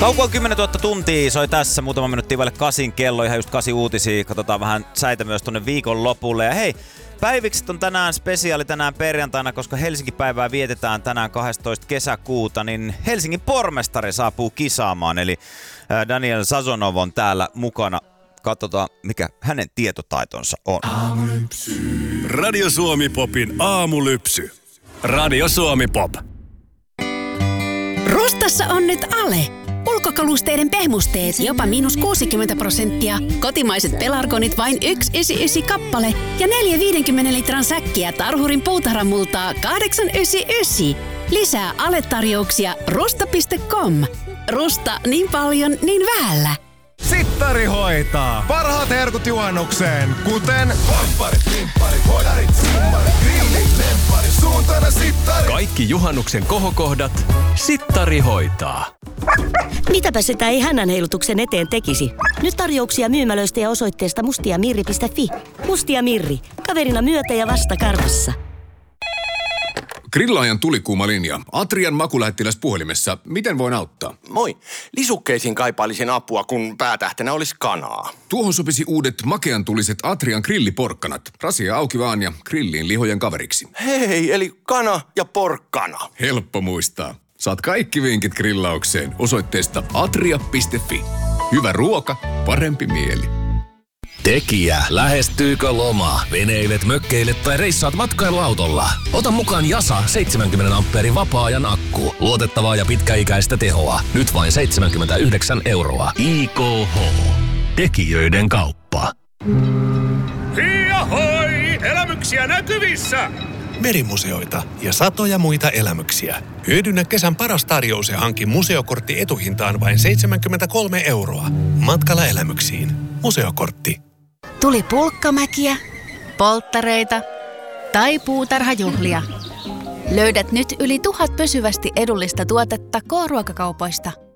Kauko on 10 000 tuntia, soi tässä muutama minuutti vaille 8 kello, ihan just 8 uutisia. Katsotaan vähän säitä myös tonne viikon lopulle. Ja hei, päivikset on tänään spesiaali tänään perjantaina, koska Helsinki-päivää vietetään tänään 12. kesäkuuta, niin Helsingin pormestari saapuu kisaamaan, eli Daniel Sazonov on täällä mukana. Katsotaan, mikä hänen tietotaitonsa on. Radio Suomi Popin aamulypsy. Radio Suomi Pop. Rustassa on nyt ale. Ulkokalusteiden pehmusteet jopa -60%. Kotimaiset pelargonit vain 1,99 kappale. Ja 4 50 litran säkkiä Tarhurin puutarhamultaa 8,99. Lisää ale-tarjouksia rusta.com. Rusta niin paljon, niin vähällä. Sittari hoitaa. Parhaat herkut juhannukseen, kuten vampparit, pimpparit, hodarit, simmarit, grillit, lempparit, suuntana sittari. Kaikki juhannuksen kohokohdat Sittari hoitaa. Mitäpä sitä ei hännänheilutuksen eteen tekisi? Nyt tarjouksia myymälöistä ja osoitteesta mustiamirri.fi. Mustia Mirri. Kaverina myötä ja vasta karvassa. Grillaajan tulikuuma linja. Atrian makulähettiläs puhelimessa. Miten voin auttaa? Moi. Lisukkeisiin kaipailisin apua, kun päätähtenä olisi kanaa. Tuohon sopisi uudet makeantuliset Atrian grilliporkkanat. Rasia auki vaan ja grilliin lihojen kaveriksi. Hei, eli kana ja porkkana. Helppo muistaa. Saat kaikki vinkit grillaukseen osoitteesta atria.fi. Hyvä ruoka, parempi mieli. Tekijä, lähestyykö loma? Veneilet, mökkeilet tai reissaat matkailuautolla? Ota mukaan Jasa 70 ampeerin vapaa-ajan akku. Luotettavaa ja pitkäikäistä tehoa. Nyt vain 79 €. IKH. Tekijöiden kauppa. Hiahoi! Elämyksiä näkyvissä! Merimuseoita ja satoja muita elämyksiä. Hyödynnä kesän paras tarjous ja hanki museokortti etuhintaan vain 73 €. Matkalla elämyksiin. Museokortti. Tuli pulkkamäkiä, polttareita tai puutarhajuhlia. Löydät nyt yli 1000 pysyvästi edullista tuotetta K-ruokakaupoista.